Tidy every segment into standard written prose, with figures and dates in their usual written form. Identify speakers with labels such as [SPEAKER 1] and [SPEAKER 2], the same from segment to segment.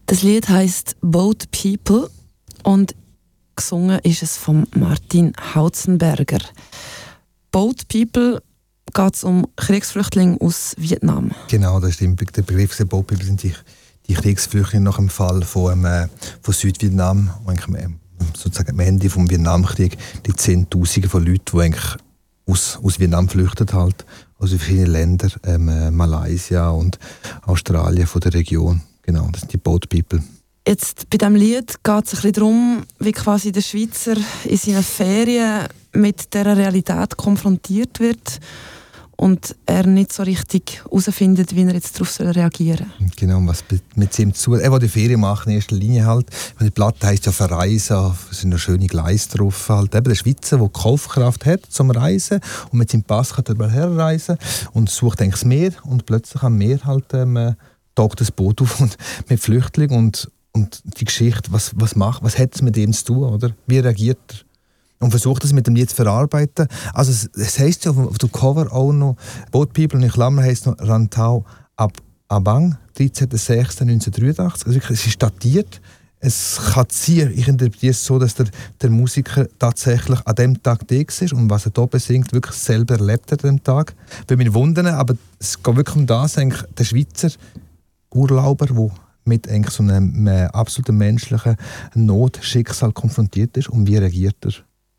[SPEAKER 1] Das Lied heisst «Boat People» und gesungen ist es von Martin Hautzenberger. «Boat People» geht es um Kriegsflüchtlinge aus Vietnam.
[SPEAKER 2] Genau, das stimmt. Der Begriff der Boat People sind die Kriegsflüchtlinge nach dem Fall von Südvietnam, sozusagen am Ende des Vietnamkriegs, die Zehntausende von Leuten, die eigentlich aus Vietnam flüchten, halt, aus verschiedenen Ländern, Malaysia und Australien von der Region. Genau, das sind die Boat People.
[SPEAKER 1] Jetzt bei diesem Lied geht es ein bisschen darum, wie quasi der Schweizer in seinen Ferien mit dieser Realität konfrontiert wird und er nicht so richtig herausfindet, wie er jetzt darauf reagieren soll.
[SPEAKER 2] Genau, was mit ihm zu. Er will die Ferien machen, in erster Linie halt. Die Platte heisst ja «Verreisen», es sind noch schöne Gleise drauf. Halt. Eben der Schweizer, der Kaufkraft hat zum Reisen und mit seinem Pass kann er überall herreisen und sucht eigentlich das Meer und plötzlich am Meer halt taucht das Boot auf und mit Flüchtlingen und die Geschichte, was hat es mit ihm zu tun, oder? Wie reagiert er? Und versucht es mit dem Lied zu verarbeiten. Also es heisst ja auf dem Cover auch noch «Boat People» und in Klammern heisst noch «Rantau Abang», 13.06.1983. Also es ist datiert. Es kann sein, ich interpretiere es so, dass der Musiker tatsächlich an dem Tag da ist und was er hier besingt, wirklich selber erlebt hat an dem Tag. Ich würde mich wundern, aber es geht wirklich um das, eigentlich, der Schweizer Urlauber, der mit so einem absoluten menschlichen Notschicksal konfrontiert ist und wie reagiert er?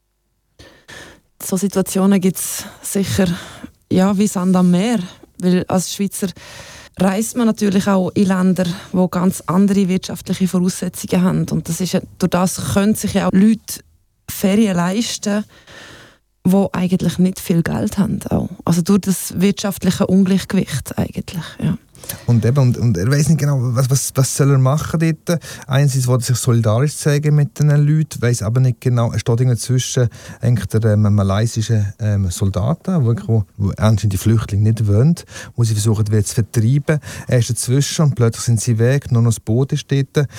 [SPEAKER 1] So Situationen gibt es sicher wie Sand am Meer, weil als Schweizer reist man natürlich auch in Länder, die ganz andere wirtschaftliche Voraussetzungen haben und durch das können sich ja auch Leute Ferien leisten, die eigentlich nicht viel Geld haben. Auch. Also durch das wirtschaftliche Ungleichgewicht eigentlich, ja. Und er
[SPEAKER 2] weiss nicht genau, was soll er machen dort. Einerseits will er sich solidarisch zeigen mit den Leuten, weiss aber nicht genau, er steht zwischen der malaysischen Soldaten, wo anscheinend die Flüchtlinge nicht wollen, wo sie versuchen zu vertreiben. Er ist dazwischen und plötzlich sind sie weg, nur noch das Boot ist dort.